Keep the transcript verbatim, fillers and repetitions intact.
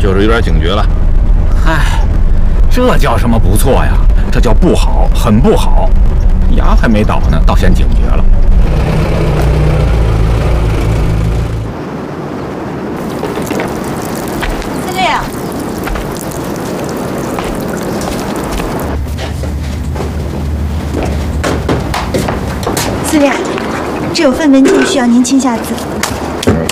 就是有点警觉了。 嗨，这叫什么不错呀？这叫不好，很不好。牙还没倒呢，倒先警觉了。 司令，司令，这有份文件需要您签下字。